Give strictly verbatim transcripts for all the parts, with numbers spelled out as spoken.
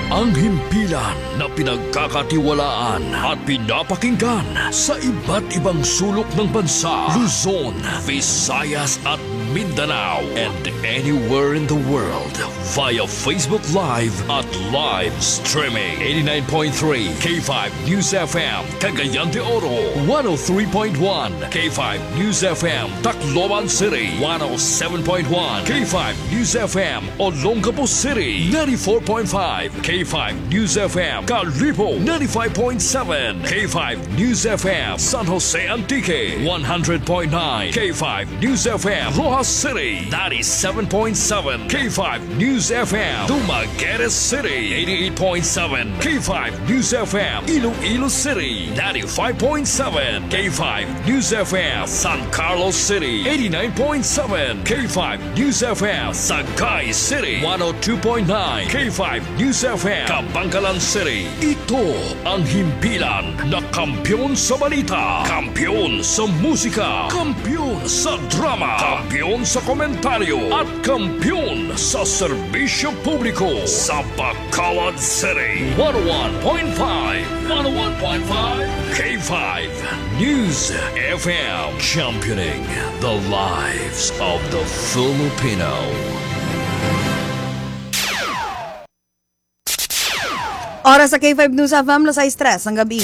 Ang himpilan na pinagkakatiwalaan at pinapakinggan sa iba't ibang sulok ng bansa, Luzon, Visayas at Mindanao, and anywhere in the world via Facebook Live at live streaming. eighty-nine point three K five News F M, Cagayan de Oro. one oh three point one K five News F M, Tacloban City. one oh seven point one K five News F M, Olongapo City. ninety-four point five K five News F M, Calibo. ninety-five point seven K five News F M, San Jose Antique. one hundred point nine K five News F M, Rojas City. ninety-seven point seven K five News F M, Dumaguete City. eighty-eight point seven K five News F M, Iloilo City. ninety-five point seven K five News F M, San Carlos City. eighty-nine point seven K five News F M, Sagay City. one oh two point nine K five News F M, Kabangkalan City. Ito ang himpilan na kampiyon sa balita, kampiyon sa musika, kampiyon sa drama, kampiyon sa komentaryo, at kampiyon sa serbisyo publiko sa Bacolod City. one oh one point five one oh one point five K five News F M, championing the lives of the Filipino. Oras sa K five News F M, Lasay Stress ang gabi.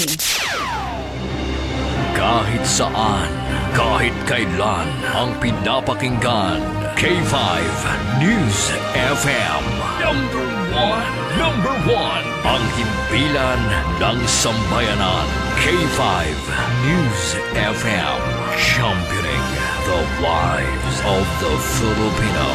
Kahit saan, kahit kailan, ang pinapakinggan, K five News F M. Number one, number one, ang himpilan ng sambayanan, K five News F M, championing the lives of the Filipino.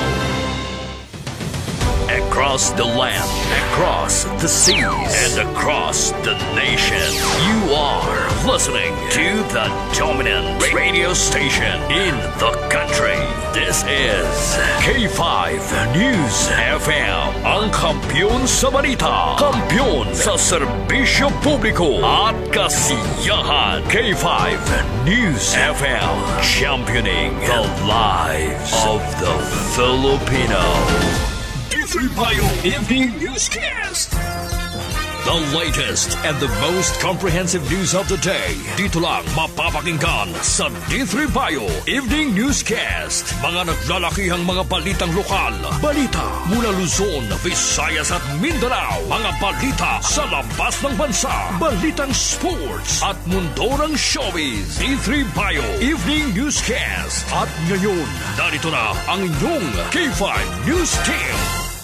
Across the land, across the seas, and across the nation, you are listening to the dominant radio station in the country. This is K five News F M, ang kampiyon sa balita, kampiyon sa serbisyo publiko at kasiyahan. K five News F M, championing the lives of the Filipino. Bayo Evening Newscast. The latest and the most comprehensive news of the day. Dito lang mapapakinggan sa D three Bayo Evening Newscast. Mga naglalakihang mga balitang lokal, balita mula Luzon, Visayas at Mindanao, mga balita sa labas ng bansa, balitang sports at mundo ng showbiz. D three Bayo Evening Newscast. At ngayon, narito na ang inyong K five News Team.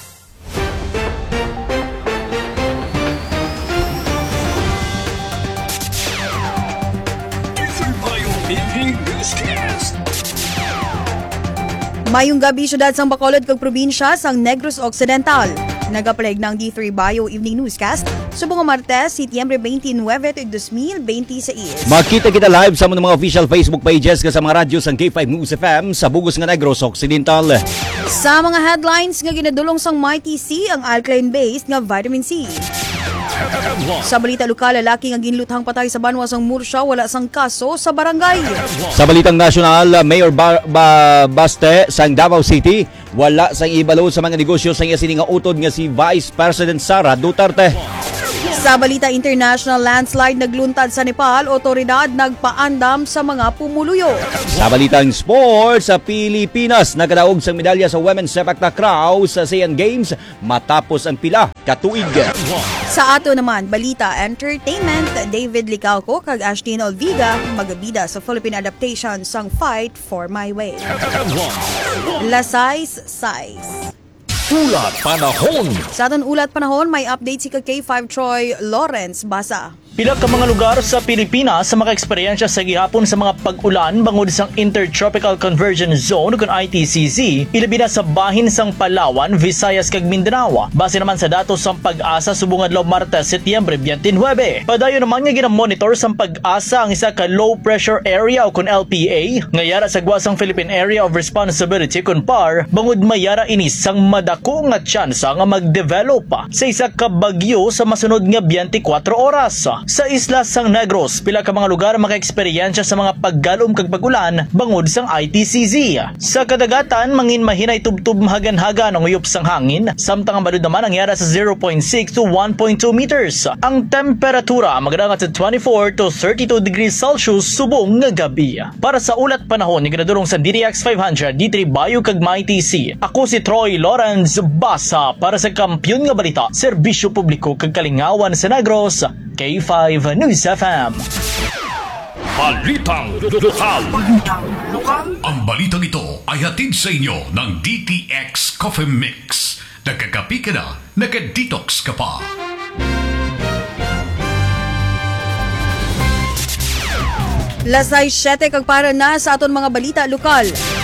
Mayong gabi, syudad sang Bacolod kag probinsya sang Negros Occidental. Nagapalig ng D three Bayo Evening Newscast subong Martes, Setyembre twenty-nine, twenty twenty-six. Makita kita live sa mga official Facebook pages ka sa mga radyo sang K five News F M sa bugos nga Negros Occidental. Sa mga headlines nga ginadulong sang Mighty C ang alkaline-based nga vitamin C. Sa balita lokal, lalaki nga ginluthang patay sa banwa sang Murcia, wala sang kaso sa barangay. Sa balitang nasyonal, Mayor ba- ba- Baste sang Davao City, wala sang ibalo sa mga negosyo sang yasining nga utod nga si Vice President Sara Duterte. Sa balita international, landslide nagluntad sa Nepal, otoridad nagpaandam sa mga pumuluyo. Sa balitang sports, sa Pilipinas nagkadaog sang medalya sa Women's Sepak Takraw sa Asian Games matapos ang pila katuig. Sa ato naman, balita entertainment, David Licauco kag Ashtin Olviga magabida sa Philippine adaptation sang Fight for My Way. Lasais Size. Ulat Panahon. Sa aton ulat panahon, may update si K five Troy Lawrence Basa. Pila ka mga lugar sa Pilipinas sa maka-eksperyensya sa gihapon sa mga pag-ulan bangod sang Intertropical Convergence Zone kung I T C Z, ilabi na sa bahin sang Palawan, Visayas kag Mindanao. Base naman sa datos sang Pag-asa subong adlaw Martes, Setyembre twenty-nine. Padayon naman nga ginamonitor sang Pag-asa ang isa ka low pressure area o kun L P A, ngayara sa guwasang Philippine Area of Responsibility kun P A R, bangod mayara ini sang madako nga tsansa nga mag-develop sa isa ka bagyo sa masunod nga twenty-four oras. Sa isla sang Negros, pila ka mga lugar maka-eksperyensya sa mga paggalom kag pag-ulan bangod sang I T C Z. Sa kadagatan, mangin mahinay tubtub mahagan-hagan ang uyop sang hangin, samtang ang balud naman ang yara sa zero point six to one point two meters. Ang temperatura magadangat sa twenty-four to thirty-two degrees Celsius subong nga gabi. Para sa ulat panahon ni ginadurong sa D D X five hundred D three Bayo kag M I T C, ako si Troy Lawrence Basa para sa Kampiyon nga Balita, Serbisyo Publiko kag Kalingawan sa Negros, K five News F M. Balitang lokal. Balitang lokal. Ang balitang ito ay hatid sa inyo ng D T X Coffee Mix. Nagkakapi ka na, nagka-detox ka pa. Lasay siyete kag para na sa aton mga balita lokal.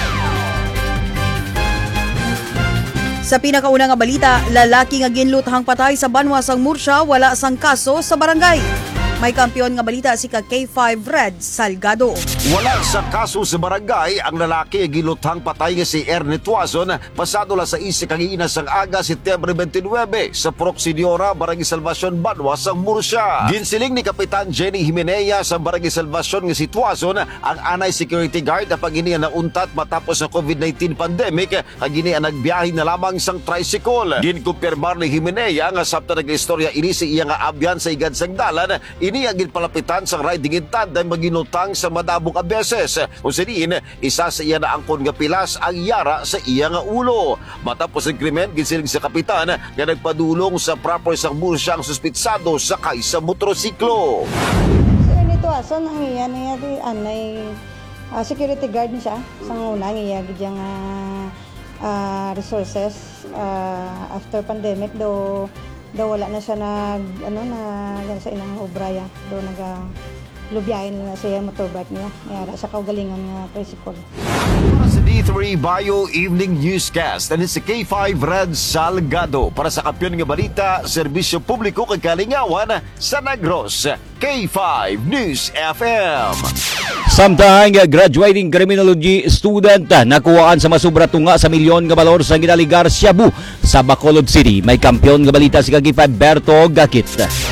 Sa pinakauna nga balita, lalaki nga ginluthang patay sa banwa sang Murcia wala sang kaso sa barangay. May kampiyon nga balita si ka K five Red Salgado. Wala sa kaso sa barangay ang lalaki giluthang patay nga si Ernie Tuazon pasado la sa isik ang iinas sang aga Setyembre twenty-nine sa Proxiniora, Barangay Salvacion, Banwa sang Murcia. Ginsiling ni Kapitan Jenny Jimenea sa Barangay Salvacion nga si Tuazon ang anay security guard na pagini na untat matapos ang COVID nineteen pandemic kag gini ang nagbiyahe na lamang sang tricycle. Ginkumpirmar ni Jimenea nga sabta nag-istorya ini si iya nga abyan sa igad sang dalan. Ini ang ginpalapitan sa riding in tandem maginutang sa madabong abeses. Kung siniin, isa sa iya na angkon nga pilas ang yara sa iya nga ulo. Matapos ang krimen, ginsiling sa kapitan nga nagpadulong sa proper sang Murcia ang suspitsado sakay sa motorsiklo. Sir, nito aso nang iya niya di anay uh, security guard ni siya sa una iya gyang uh, uh, resources uh, after pandemic do daw wala na siya nag ano na yan sa inang obraya do naga lubyain na siya motorbike niya yara sa kaugalingan nga principal. Sa D three Bayo Evening Newscast and si K five Red Salgado para sa Kampiyon nga Balita, Serbisyo Publiko kag Kalingawan sa Negros, K five News F M. Samtang graduating criminology student nakuhaan sa masubra tunga sa milyon nga balor sa ginaligar Cebu sa Bacolod City. May kampiyon nga balita si K five Berto Gakit.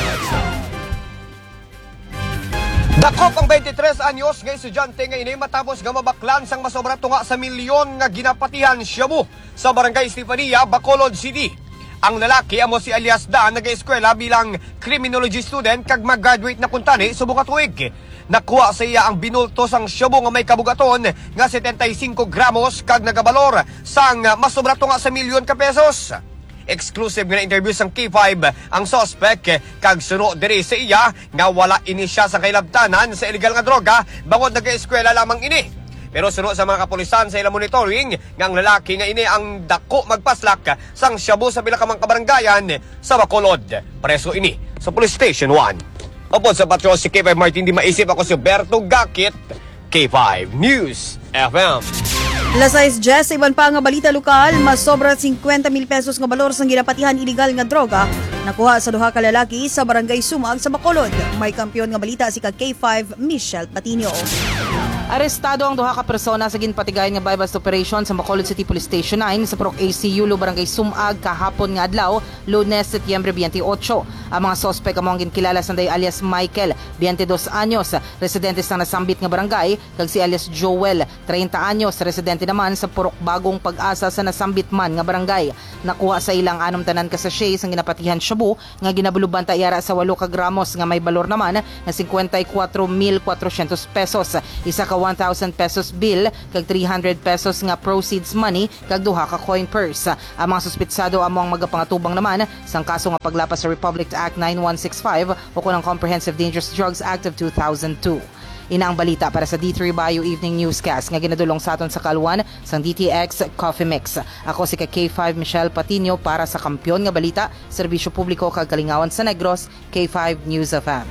Dakop ang twenty-tres anyos nga estudyante nga ini matapos nga mabaklan sang masobra tunga sa milyon nga ginapatihan Cebu sa Barangay Estefania, Bacolod City. Ang lalaki amo si alias Dan nag-eskwela bilang criminology student kag mag-graduate na kuntani subong katuig. Nakuha sa iya ang binulto sang Cebu nga may kabugaton nga seventy-five gramos kag nagabalor sang masobra tunga sa milyon ka pesos. Exclusive nga na interview sang K five ang suspect kag suno diri sa iya nga wala ini siya sa kailabtanan sa illegal nga droga bangod nag-eskwela lamang ini. Pero suno sa mga kapulisan sa ilang monitoring nga ang lalaki nga ini ang dako magpaslak sang Cebu sa pila ka mga kabaranggayan sa Bacolod. Preso ini sa Police Station one. Upod sa patrol si K five Martin, di maisip ako si Berto Gakit, K five News F M. Lasais Jess, iban pa nga balita lokal, mas sobra fifty mil pesos nga balor sang ginapatihan illegal nga droga nakuha sa duha ka lalaki sa Barangay Sumag sa Bacolod. May kampiyon nga balita si ka K five Michelle Patino. Arestado ang duha ka persona sa ginpatigayon nga bypass operation sa Bacolod City Police Station nine sa Proc A C Yulo, Barangay Sumag kahapon nga adlaw, Lunes, Setyembre twenty-eight. Ang mga suspect among ginkilala sanday alias Michael, twenty-two anyos, residente sa nasambit nga barangay, kag si alias Joel, thirty anyos, residente naman sa Purok Bagong Pag-asa sa nasambit man nga barangay. Nakuha sa ilang anom tanan ka sachet sang ginapatihan Cebu nga ginabuluban ta yara sa eight ka gramos nga may balor naman nga fifty-four mil four hundred pesos, isa ka one thousand pesos bill kag three hundred pesos nga proceeds money kag duha ka coin purse. Ang mga suspitsado amo ang magapangatubang naman sang kaso nga paglapas sa Republic Act ninety-one sixty-five o kunang Comprehensive Dangerous Drugs Act of two thousand two. Ina ang balita para sa D three Bayo Evening Newscast nga ginadulong sa aton sa Kalwan sang D T X Coffee Mix. Ako si ka K five Michelle Patino para sa Kampiyon nga Balita, Serbisyo Publiko kag Kalingawan sa Negros, K five News F M.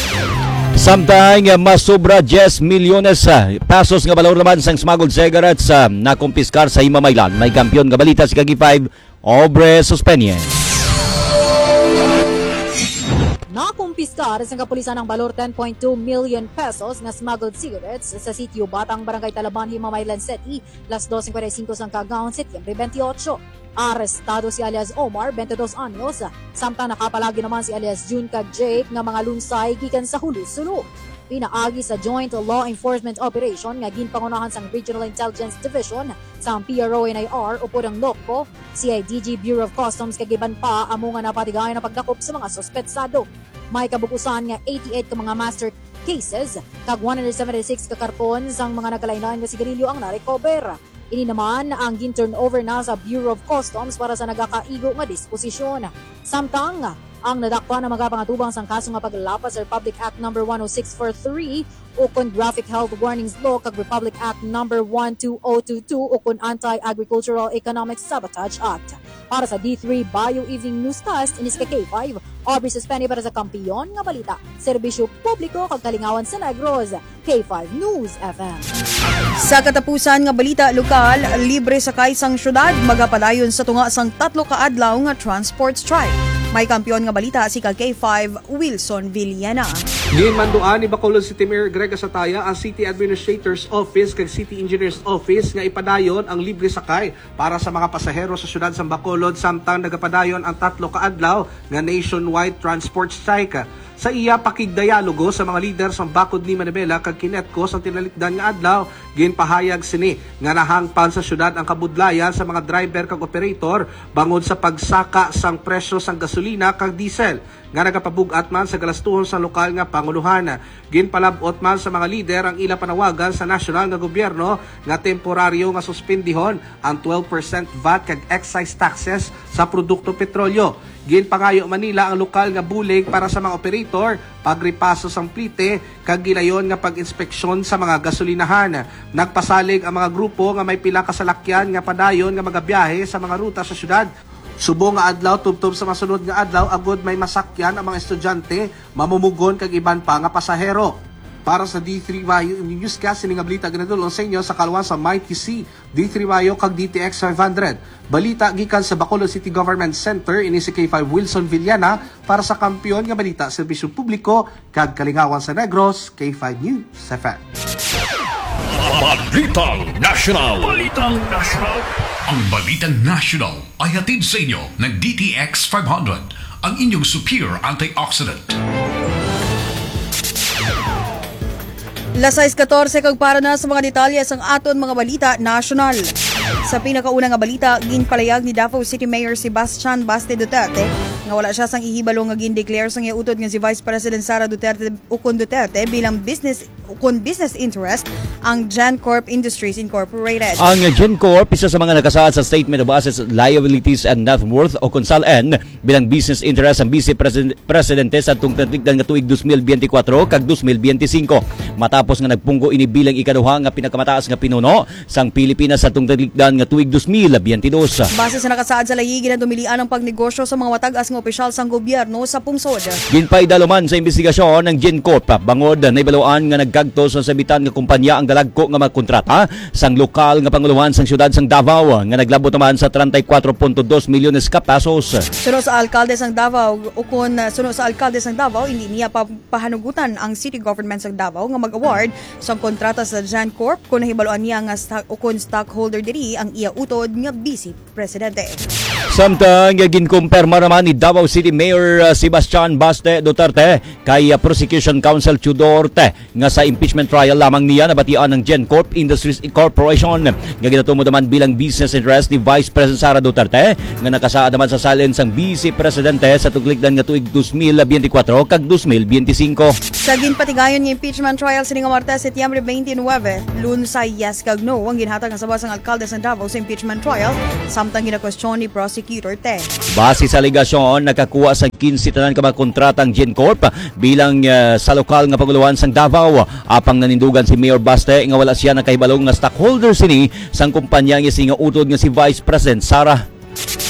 Samtang masobra ten milyones pesos nga balor naman sang smuggled cigarettes uh, na kumpiskar sa Himamaylan. May kampiyon nga balita si K five Obre Suspenien. Nakumpiskar sa kapulisan ng balor ten point two million pesos na smuggled cigarettes sa sitio Batang, Barangay Talaban, Himamaylan City, las dos cincuenta y cinco ng Cagaon, Setyembre veintiocho. Arestado si alias Omar, twenty-dos anyos, samtang nakapalagi naman si alias June kag Jake nga mga lunsay gikan sa hulu-sulo. Pinaagi sa Joint Law Enforcement Operation nga ginpangunahan sang Regional Intelligence Division sa P R O N I R o Purang Lokpo, C I D G Bureau of Customs kagiban pa amo nga napatigay na pagdakop sa mga suspetsado. May kabukusan nga eighty-eight ka mga master cases kag one hundred seventy-six ka karton sang mga nagkalain-lain nga sigarilyo ang narecover. Ini naman ang gin-turnover na sa Bureau of Customs para sa nagakaigo nga disposisyon. Samtang ang nadakpan na magapangatubang sang kaso nga paglapas sa Republic Act number one oh six forty-three o kon Graphic Health Warnings Law kag Republic Act number one two oh two two o kon Anti-Agricultural Economic Sabotage Act. Para sa D three Bio Evening Newscast, inis ka K five, Aubrey Suspeni para sa kampiyon nga balita. Serbisyo publiko kag kalingawan sa Negros, K five News F M. Sa katapusan nga balita lokal, libre sakay sang syudad magapadayon sa tunga sang tatlo ka adlaw nga transport strike. May kampiyon nga balita si K five Wilson Villena. Ginmanduan ni Bacolod City Mayor Greg Asataya ang City Administrator's Office kag City Engineer's Office nga ipadayon ang libre sakay para sa mga pasahero sa syudad sa Bacolod samtang nagapadayon ang tatlo ka adlaw nga nationwide transport strike. Sa iya pakigdialogo sa mga leader sa bakod ni Manibela kag Kinetco sa tinalikdan nga adlaw, ginpahayag sini nga nahangpan sa syudad ang kabudlayan sa mga driver kag operator bangod sa pagsaka sang presyo sang gasolina kag diesel nga nagapabugat man sa galastuhon sa lokal nga panguluhan. Ginpalabot man sa mga lider ang ila panawagan sa nasyonal nga gobyerno nga temporaryo nga suspendihon ang twelve percent V A T kag excise taxes sa produkto petrolyo. Ginpangayo Manila ang lokal nga bulig para sa mga operator, pagripaso sang plite, kag gilayon nga pag-inspeksyon sa mga gasolinahan. Nagpasalig ang mga grupo nga may pila ka salakyan nga padayon nga magabiyahe sa mga ruta sa syudad. Subo nga adlaw tubtob sa masunod nga adlaw agod may masakyan ang mga estudyante, mamumugon kag iban pa nga pasahero. Para sa D three Vayo Newscast, sining nga balita ginadulong sa inyo sa kalwan sa Mighty C, D three Vayo kag D T X five hundred. Balita gikan sa Bacolod City Government Center, ini si K five Wilson Villena para sa kampiyon nga balita serbisyo publiko kag kalingawan sa Negros, K five News F M. Balitang National. Balitang National. Ang Balitang National ay hatid sa inyo ng D T X five hundred, ang inyong superior antioxidant. Las sais katorse kag para na sa mga detalye sang aton mga balita national. Sa pinakauna nga balita, ginpalayag ni Davao City Mayor Sebastian Baste Duterte nga wala siya sang ihibalo nga gin-declare sang iutod nga si Vice President Sara Duterte ukon Duterte bilang business ukon business interest ang GenCorp Industries Incorporated. Ang GenCorp isa sa mga nakasaad sa Statement of Assets, Liabilities and Net Worth o konsal N bilang business interest ang Vice Presidente sa tungtagdan nga tuig twenty twenty-four kag twenty twenty-five. Matapos nga nagpunggo ini bilang ikaduha nga pinakamataas nga pinuno sang Pilipinas sa tungtagdan nga tuig twenty twenty-two. Base sa nakasaad sa layigi na dumilian ang pagnegosyo sa mga matag-as nga opisyal sang gobyerno sa pungsod. Ginpaidaloman sa investigasyon ng GenCorp bangod na ibaluan nga nagkagto sa sabitan nga kumpanya ang dalagko nga magkontrata sang lokal nga panguluhan sang syudad sang Davao nga naglabot naman sa thirty-four point two milyones ka pesos. Suno sa alkalde sang Davao ukon suno sa alkalde sang Davao hindi niya pa pahanugutan ang city government sang Davao nga mag-award sang kontrata sa GenCorp kung nahibaluan niya nga stock, ukon stockholder diri ang iya utod nga Vice Presidente. Samtang ginkumpirma naman ni Davao City Mayor uh, Sebastian Baste Duterte kay uh, Prosecution Counsel Chudorte nga sa impeachment trial lamang niya nabatian ng GenCorp Industries Corporation nga ginatumod naman bilang business interest ni Vice President Sara Duterte nga nakasaad naman sa silence ang Vice Presidente sa tugligdan nga tuig twenty twenty-four kag twenty twenty-five. Sa ginpatigayon ng impeachment trial sa Martes, Setyembre twenty-nine, lunsay yes kag no ang ginhatag nga sabas ang alkalde sa Davao sa impeachment trial samtang ginakwestiyon ni Prosecutor Te. Base sa alegasyon, nakakuha sa fifteen tanan ka mga kontratang GenCorp bilang uh, sa lokal nga panguluhan sang Davao. Apang nanindugan si Mayor Baste nga wala siya nakahibalong nga stockholder sini sang kumpanya nga singa utod nga si Vice President Sara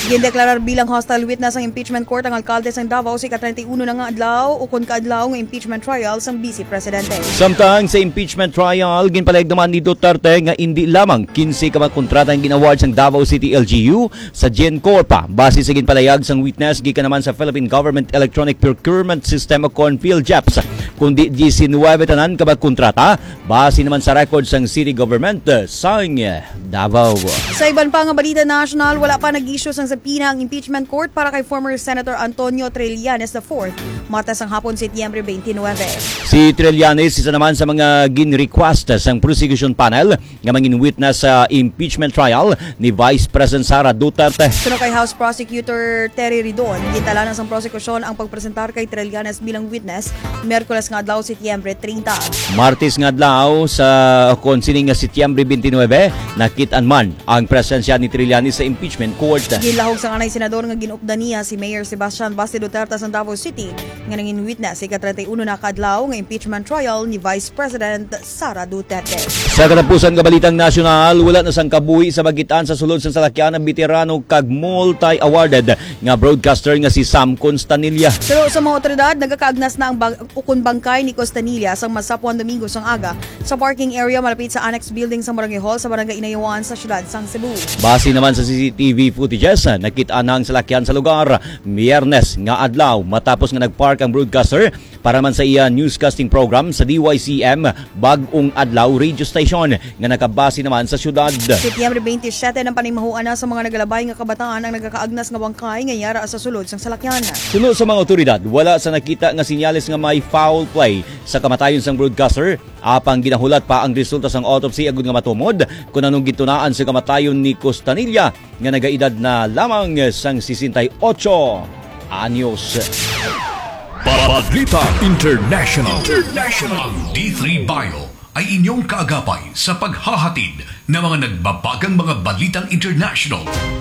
Gindeklarar bilang hostile witness ang impeachment court ang alkalde sang Davao si ka-thirty-one na nga adlaw o kun kaadlaw nga impeachment trial sang Vice Presidente. Samtang sa impeachment trial, ginpalayag naman ni Duterte nga hindi lamang kinsi ka kontrata ang ginaward sang Davao City L G U sa GenCorp. Base sa ginpalayag sang witness, gikan naman sa Philippine Government Electronic Procurement System o CONPHIL-JEPS, kundi nineteen tanan ka kontrata base naman sa record sang City Government sang Davao. Sa iban pa nga balita national, wala pa nag-issue sang sapina ang impeachment court para kay former Senator Antonio Trillanes the fourth, matas ang hapon Setyembre twenty-nine. Si Trillanes isa naman sa mga gin-request sang prosecution panel nga mangin witness sa impeachment trial ni Vice President Sara Duterte. Suno kay House Prosecutor Terry Ridon, gitala na sang prosekusyon ang pagpresentar kay Trillanes bilang witness Miyerkules nga adlaw Setyembre thirty. Martes nga adlaw sa konsining nga Setyembre twenty-nine, nakitaan man ang presensya ni Trillanes sa impeachment court. Gilahog sa kanay senador nga ginupda niya si Mayor Sebastian Basti Duterte sa Davao City nga nangin witness si ka-thirty-one na kadlaw nga impeachment trial ni Vice President Sara Duterte. Sa katapusan nga balitang nasyonal, wala na sang kabuhi sa bagitan sa sulod sa salakyan ng veterano kag multi-awarded nga broadcaster nga si Sam Constanilla. Pero sa mga otoridad, nagkakaagnas na ang bag- ukon bangkay ni Constanilla sang masapuan Domingo sang aga sa parking area malapit sa annex building sa Barangay Hall sa Barangay Inayawan sa siyudad sang Cebu. Base naman sa C C T V footages, nakita na ang salakyan sa lugar Miyernes nga adlaw matapos nga nagpark ang broadcaster para man sa iya newscasting program sa D Y C M Bag-ong Adlaw Radio Station nga nakabase naman sa siyudad. Setyembre twenty-seven ng panimahuan na sa mga nagalabay nga kabataan ang nagkakaagnas nga bangkay nga yara sa sulod sang salakyan. Sunod sa mga otoridad, wala sa nakita nga sinyales nga may foul play sa kamatayon sang broadcaster. Apang ginahulat pa ang resulta sang autopsy agud nga matumod kung anong gitunaan sa kamatayon ni Constanilla nga nagaedad na lamang sang sixty-eight anyos. Balita International. International. Ang D three Bio ay inyong kaagapay sa paghahatid ng mga nagbabagang mga balitang international.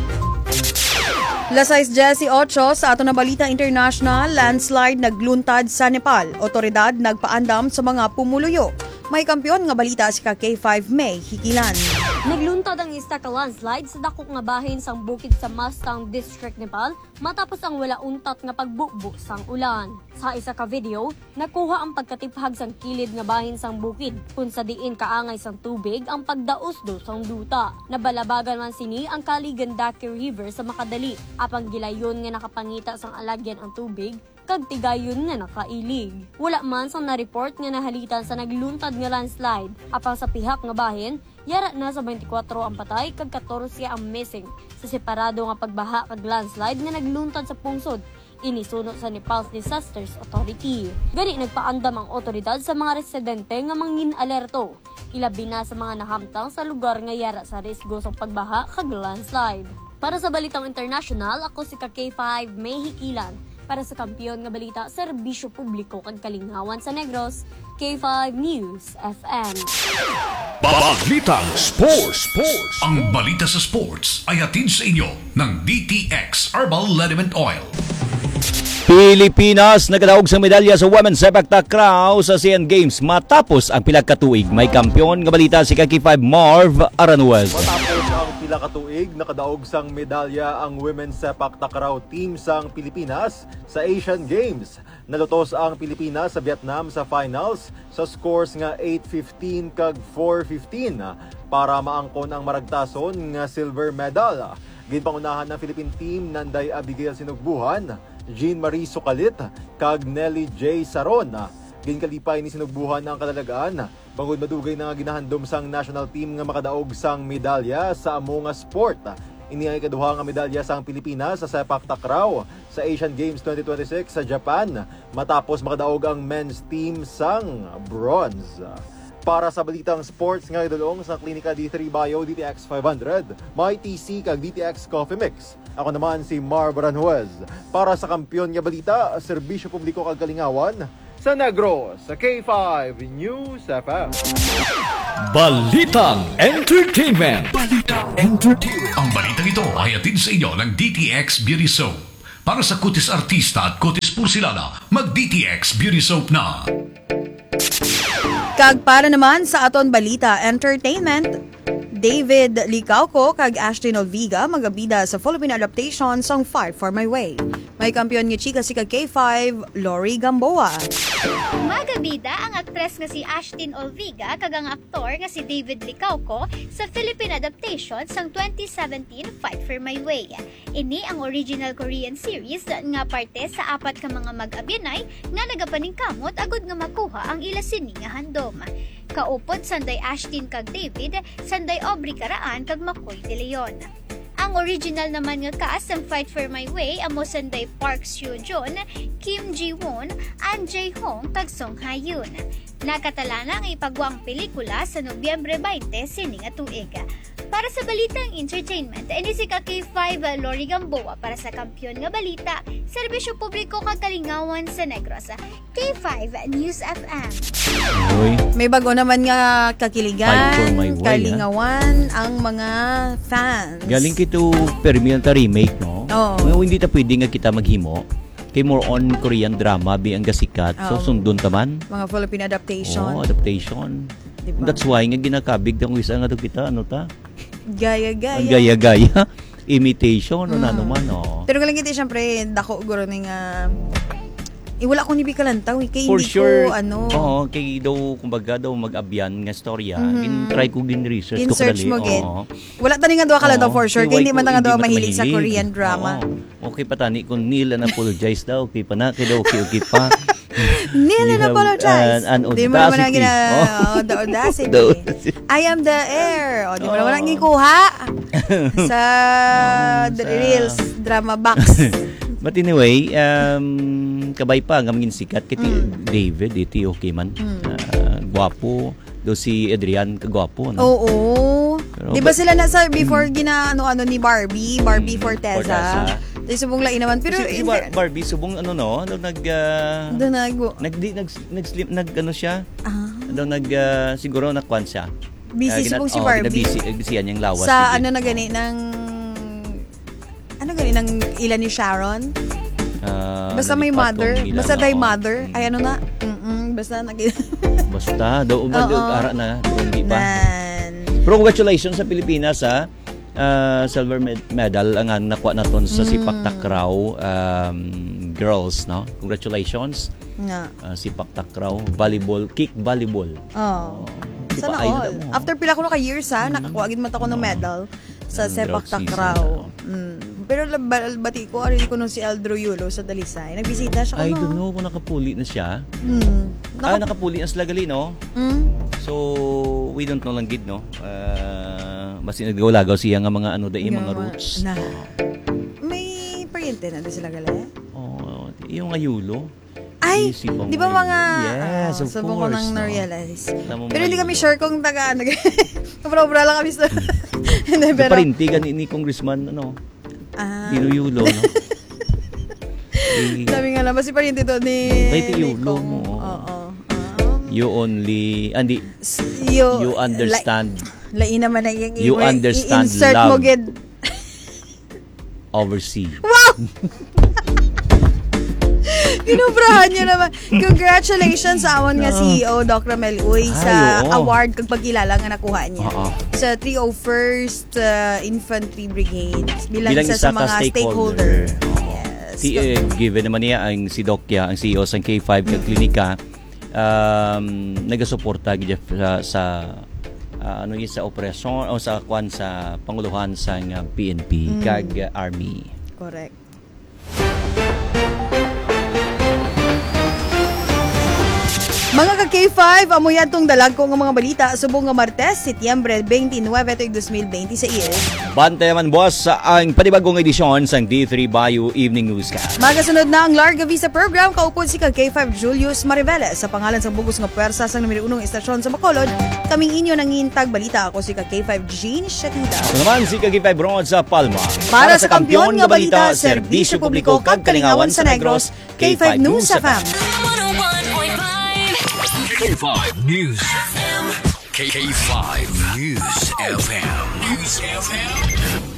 Lasais Jesse Ocho sa ato na balita international, landslide nagluntad sa Nepal. Otoridad nagpaandam sa mga pumuluyo. May kampiyon nga balita si ka K five May Hikilan. Nagluntad ang isa ka landslide sa dakok nga bahin sang bukid sa Mustang District, Nepal matapos ang wala untat nga pagbukbo sang ulan. Sa isa ka video, nakuha ang pagkatiphag sang kilid nga bahin sang bukid kung sa diin kaangay sang tubig ang pagdausdo sang duta. Nabalabagan man sini ang Kaligandaki River sa Makadali, apang gilayon nga nakapangita sang alagyan ang tubig kag tigayon nga nakailig. Wala man sang na-report nga nahalitan sa nagluntad nga landslide, apang sa pihak nga bahin yara na sa twenty-four ang patay kag fourteen ang missing sa separado nga pagbaha kag landslide nga nagluntad sa pungsod inisuno sa Nepal's Disasters Authority. Gani nagpaandam ang otoridad sa mga residente nga mangin alerto, ilabi na sa mga nahamtang sa lugar nga yara sa risgo sa pagbaha kag landslide. Para sa balitang international, ako si ka K five May Hikilan. Para sa kampiyon nga balita, serbisyo publiko kag kalingawan sa Negros, K five News F M. Balitang Sports. Sports. Ang balita sa sports ay hatid sa inyo ng D T X Herbal Liniment Oil. Pilipinas nagadaog sa medalya sa Women's Sepak Takraw sa Asian Games matapos ang pila ka tuig. May kampiyon nga balita si ka K five Marv Aranuez. Matapos ang pila ka tuig, nakadaog sang medalya ang Women's Sepak Takraw team sang Pilipinas sa Asian Games. Nalutos ang Pilipinas sa Vietnam sa finals sa scores nga eight fifteen kag four fifteen para maangkon ang maragtason nga silver medal. Ginpangunahan ng Philippine team Nanday Abigail Sinugbuhan, Jean Marie Sukalit, kag Nelly J. Saron. Ginkalipay ni Sinugbuhan ang kalalagaan, bangod madugay na nga ginahandom sang national team nga makadaog sang medalya sa amo nga sport. Ini ay kaduha nga medalya sang Pilipinas sa sepak takraw sa Asian Games twenty twenty-six sa Japan matapos makadaog ang men's team sang bronze. Para sa balitang sports nga idulong sa Klinika D three Bio D T X five hundred, may T C kag D T X Coffee Mix. Ako naman si Marv Aranjuez. Para sa kampiyon nga balita, serbisyo publiko kag kalingawan sa Negros sa K five News F M. Balitang Entertainment. Balitang Entertainment. Ang balitang ito ay hatid sa inyo ng D T X Beauty Soap. Para sa kutis artista at kutis pursilada, mag-D T X Beauty Soap na. Kag para naman sa aton balita entertainment, David Licauco kag Ashton Olviga magabida sa Philippine adaptation sang Fight for My Way. May kampiyon nga chika si kag K five, Lori Gamboa. Magabida ang aktres nga si Ashton Olviga kag ang aktor nga si David Licauco sa Philippine adaptation sang twenty seventeen Fight for My Way. Ini ang original Korean series nga parte sa apat ka mga mag-abyanay nga nagapaningkamot agud nga makuha ang ila sini nga handom. Kaupod sanday Ashton kag David, sanday Aubrey Caraan kag Makoy De Leon. Ang original naman nga cast ng Fight for My Way amo sanday Park Seo-joon, Kim Ji-won, An Jae-hong kag Song Ha-yoon. Nakatala na ang ipagwang pelikula sa Nobyembre twenty sining nga tuig. Para sa balitang entertainment, ini si ka K five Lori Gamboa para sa Kampiyon nga Balita, Serbisyo Publiko kag Kalingawan sa Negros. K five News F M. Uy. May bago naman nga kakiligan, Fight for My Way, kalingawan ang mga fans. Galing kito permian ta remake, no? Oo. Oh. Hindi ta pwede nga kita maghimo. Kay more on Korean drama bi ang gasikat. So Oo. sundon taman. Mga Philippine adaptation. Oh, adaptation. Diba? That's why nga ginakabig tang isa nga to kita ano ta? Gaya-gaya. Ang gaya-gaya. Imitation o Mm. na naman, oh. Pero galing kiti syempre dako guro ning uh, eh, wala akong nibikalantaw eh. Kay For hindi sure. ko ano. Oo, kay daw kumbaga daw mag-abyan nga storya. Mhm. Gin-try ko gin-research ko In-search kadali. mo, gid. Oo. Wala tani nga duha ka lang daw Oo. for sure. Kay Kay hindi why man ko- nga daw hindi man mahilig sa mahilig. Korean drama. Oo. Okay pa tani kung Neil na apologize daw. Okay pa na. Kaya daw okay, okay pa. Neil You na have, apologize. uh, an Di mo naman ang audacity. gina... Oh. Oh, the audacity. The audacity. I am the air. O, di mo Oh. naman ang gikuha sa the sa- Reels drama box. But anyway, um, kabay pa ang aming sikat kiti Mm. David, iti okay man. Ah, gwapo. Do si Adrian kagwapo, no? Oo. Pero Di ba ba- sila nasa before gina ano-ano ni Barbie? Barbie Forteza. Forteza. Tayo subong lain naman. Pero si, si in Bar- fair- Barbie subong ano no, ano nag uh, doon nag... nag di, nag nag slim nag ano siya? Ah. Ano nag uh, siguro nakwan siya. Busy Ah, ginat- subong si oh, Barbie. ginabisi, bisihan niyang lawas. Sa sige. ano na gani ng... Ano gani ng ilan ni Sharon? Ah, Basta may nalipatong mother. nila, Basta no? thy mother. Ay ano na. Mm-mm, basta nag... Basta do umad Oo. ara na, do hindi pa. Nan. Pero congratulations sa Pilipinas ha. Uh, silver med- medal ang ang nakuha naton sa Mm. Sipak Takraw um, girls, no? Congratulations. Nga. Uh, Sipak Takraw volleyball, kick volleyball. Oh. Di Sana pa, ayun all. na mo. After pila ko na ka years ha, nakakuha gid man ako ng medal sa Ang sepak drought season, takraw. Mm. Pero lab- bati ko ari ko nung si Aldro Yulo sa Dalisay. Nagbisita siya ko. I don't know kung nakapuli na siya. Mm. Ah, nakapuli na sila gali, no? Mm. So, we don't know lang gid, no? Uh, basta naggaw-lagaw siya nga mga ano dahil mga Nga, roots. Na. May pariente na din sila gali. Oh, yung ayulo. Ay, Isipang di ba ayulo. mga... Yes, oh, of sabon ko course, nang no? na-realize. Alam mo, Pero hindi mga kami ayulo. sure kung taga... Kabra-bra lang kami sa... Hindi, Pero, pero... parinti ka ni, ni Congressman, ano? Ah. Dino Yulo, no? Eh, Sabi nga lang, basi pariente to ni... Kay ti Yulo mo. Oo. You only, andi, You, you understand La, lain naman ang yung You i- understand i-insert mo love. gid. oversee. Wow! Ginubrahan niyo naman. Congratulations sa amon nga C E O Doc Ramel Uy sa Ay, oo. award kag pagkilala nga nakuha niya. Oo. Sa three oh first uh, Infantry Brigade bilang, Bilang isa, isa sa ka mga stakeholder. stakeholder. Si, eh, given naman niya ang si Dokya, ang C E O sa K five kag klinika, um, nagasuporta gid sa, sa ah, ano yun, sa operasyon o sa kwan sa panguluhan sa nga P N P Mm. kag uh, Army. Correct. Mga ka-K five, amo yan tong dalag ko nga mga balita subong nga Martes, Setyembre twenty-nine, twenty twenty-six. Bantay naman boss sa ang panibagong edisyon sa D three Bayou Evening Newscast. Magasunod na ang Larga Visa Program, kaupod si ka-K five Julius Mariveles sa pangalan sa bugos nga pwersa sa numero unong estasyon sa Bacolod. Kaming inyo nangintag balita, ako si ka-K five Jean Shatida. Ito naman si K five Ron sa Palma. Para sa kampiyon nga balita, serbisyo publiko kag kalingawan sa Negros, K five News F M. K five News F M. K five News F M. News F M. Hits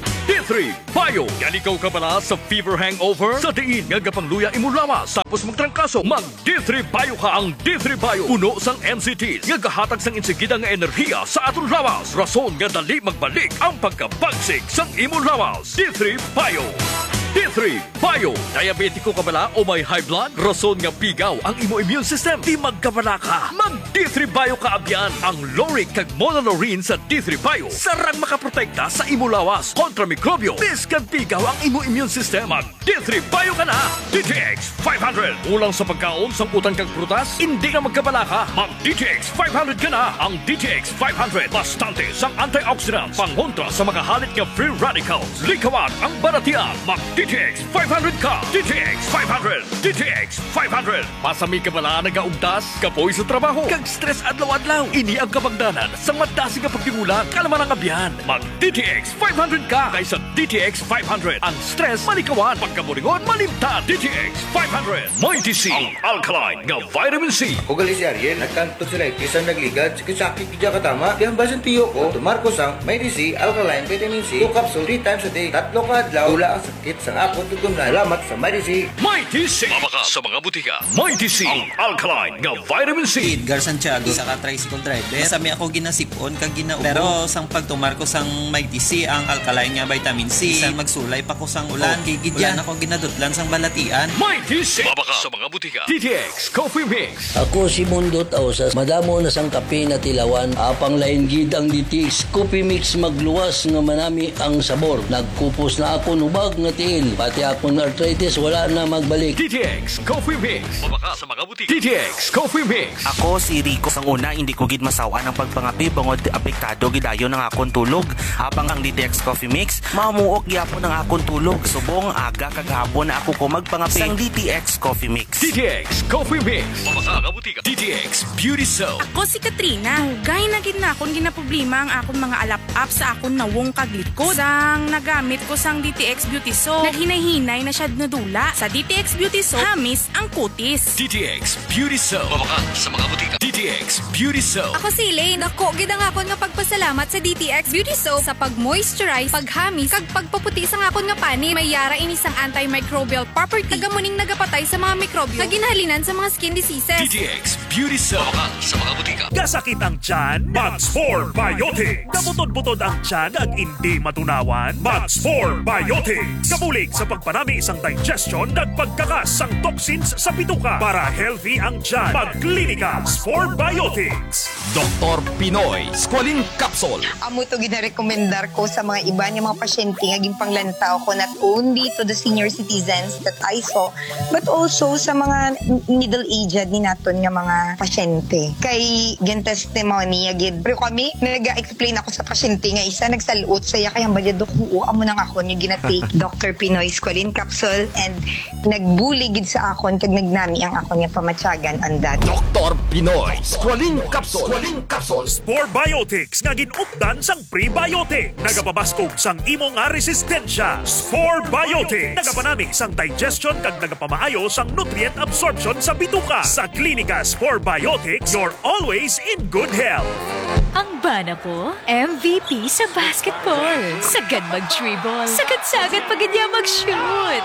three Bio. Yan ikaw ka pala sa fever hangover? Sa diin nga gapangluya imo lawas tapos magtrangkaso, mag D three Bio ka. Ang D three Bio puno sang M C Ts nga gahatag sang insigida nga enerhiya sa aton lawas. Rason nga dali magbalik ang pagkabagsik sang imo lawas. D three Bio. D three Bio. Diabetiko ka bala o may high blood? Rason nga pigaw ang imo immune system. Di magkabala ka. Mag D three Bio ka abyan. Ang Loric kag Monolaurin sa D three Bio sarang makaprotekta sa imo lawas kontra mikrobyo. Biskan pigaw ang imo immune system. Mag D three Bio ka na. D T X five hundred. Ulang sa pagkaon sang utang kag prutas, hindi ka magkabala ka. Mag D T X five hundred ka na. Ang D T X five hundred bastante sang antioxidants pangontra sa mga halit nga free radicals. Likawan ang baratian. Mag D T X five hundred ka. D T X five hundred. D T X five hundred. Pasami ka bala nagaugdas, kapoy sa trabaho, kag stress adlaw-adlaw. Ini ang kapagdanan sa madasi nga pagtingulang kalaman ang abyan. Mag D T X five hundred ka kaysa D T X five hundred. Ang stress malikawan, pagkaburingon malimtan. D T X five hundred. Mighty C, ang alkaline nga vitamin C. Ugali si Ariel, nagkanto sila isang nagligad, sakit kidya katama. Di ang basan tiyo ko, tumarko sang Mighty C, alkaline vitamin C, two capsule three times a day. Tatlo ka adlaw, wala ang sakit sang ako tutunan. Salamat sa Mighty C. Mighty C. Mabaka sa mga butika. Mighty C, ang alkaline nga vitamin C. Edgar Santiago, sa ka-tricycle driver. Sami ako ginasipon kag ginaubo. Pero sang pagtumar ko sang Mighty C, ang alkaline nga vitamin C, isang magsulay pa ko sang ulan. Okay, gidyan ako ginadutlan sang balatian. Mighty C. Mabaka sa mga butika. D T X Coffee Mix. Ako si Mundo Tausas. Madamo na sang kape na tilawan. Apang lain gid ang D T X Coffee Mix magluwas nga manami ang sabor. Nagkupos na ako nubag nga tiil. Pati ako na arthritis wala na magbalik. D T X Coffee Mix. Mabaka sa mga butika. D T X Coffee Mix. Ako si Rico. Sang una, hindi ko gid masawa ng pagpangapi bangod apektado gidayon ng akong tulog. Habang ang D T X Coffee Mix, mamuok gyapon ng akong tulog. Subong aga kaghapon na ako ko magpangapi sang D T X Coffee Mix. D T X Coffee Mix. Mabaka sa butika. D T X Beauty Soap. Ako si Katrina. Hugay na gid na akong ginaproblema ang akong mga alap-up sa akong nawong kaglikod. Sang nagamit ko sang D T X Beauty Soap, naghinay-hinay na siya nadula. Sa D T X Beauty Soap, hamis ang kutis. D T X Beauty Soap. Mabaka sa mga butika. D T X Beauty Soap. Ako si Elaine. Ako gid ang akon nga pagpasalamat sa D T X Beauty Soap sa pag-moisturize, paghamis, kag pagpaputi sa akon nga pani. May yara ini sang antimicrobial property. Tagamuning nagapatay sa mga mikrobyo nga ginahalinan sa mga skin diseases. D T X Beauty Soap. Mabaka sa mga butika. Kasakit ang tiyan? Max four Biotics. Kabutod-butod ang tiyan ag hindi matunawan? Max four Biotics. Kabulig sa pagpanami isang digestion ag pagkakas sang toxins sa bituka para healthy ang tiyan. Magklinika four Biotics. Doktor Pinoy Squalene Capsule. Amo to ginarekomendar ko sa mga iba niya mga pasyente nga ginpanglantaw ko not only to the senior citizens that I saw but also sa mga middle-aged ni naton nga mga pasyente. Kay gen testimony agid. Pero kami nag-explain ako sa pasyente nga isa nagsaluot saya kay ambadya duko amo nang ako niya ginatake Doctor Pinoy Squalene Capsule and nagbuli gid sa akon kag nagnami ang akon nga pamatyagan on that. Doktor Pinoy Squalene Capsule. Squalene Capsule. Spore Biotics nga ginupdan sang prebiotic. Nagapabaskog sang imo nga resistensya. Spore Biotics. Nagapanami sang digestion kag nagapamaayo sang nutrient absorption sa bituka. Sa klinika Spore Biotics, you're always in good health. Ang bana po, M V P sa basketball. Sagad mag-dribble. Sagad-sagad pagidya mag-shoot.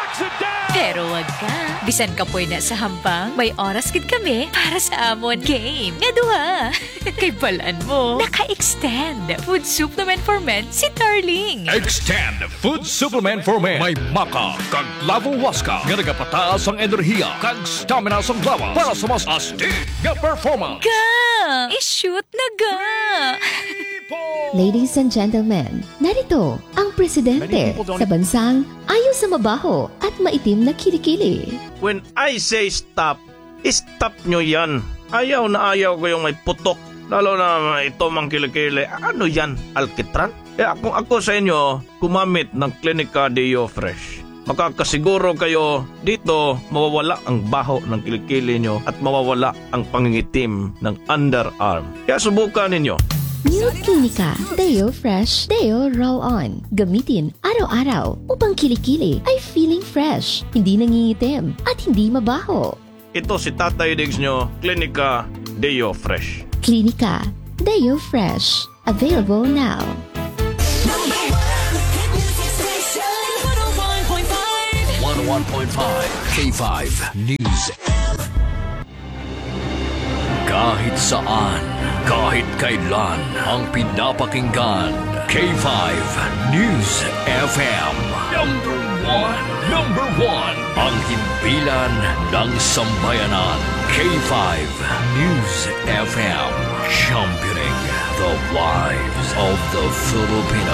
Pero wag ka. Bisan ka po na sa hambang, may oras gid kami para sa amon game. Nga duha. Kay balaan mo, naka-extend food supplement for men si Darling. Extend Food Supplement for Men. May maka, kag lavo waska, nga nagapataas ang enerhiya, kag stamina sa lawas para sa mas astig nga performance. Ga! I-shoot na ga! Ladies and gentlemen, narito ang presidente sa bansang ayaw sa mabaho at maitim na kilikili. When I say stop, stop nyo yan. Ayaw na ayaw ko yung may putok. Lalo na ito mang kilikili. Ano yan? Alkitran? Eh kung ako sa inyo, gumamit ng Clinica Deo Fresh. Makakasiguro kayo dito mawawala ang baho ng kilikili nyo at mawawala ang pangingitim ng underarm. Kaya subukan ninyo. New Clinica Deo Fresh Deo Roll-On. Gamitin araw-araw upang kilikili ay feeling fresh, hindi nangingitim at hindi mabaho. Ito si Tatay Diggs nyo, Clinica Deo Fresh. Clinica Deo Fresh. Available now. one point five K five News. Kahit saan, kahit kailan, ang pinapakinggan. K five News F M. Number one. Number one. Ang himpilan ng sambayanan. K five News F M. Championing the lives of the Filipino.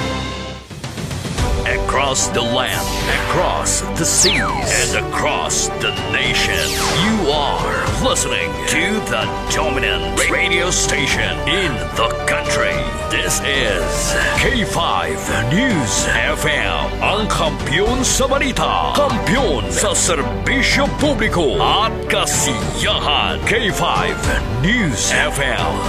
Across the land, across the seas, and across the nation, you are listening to the dominant radio station in the country. This is K five News F M, ang kampiyon sa balita, kampiyon sa serbisyo publiko at kasiyahan. K five News F M.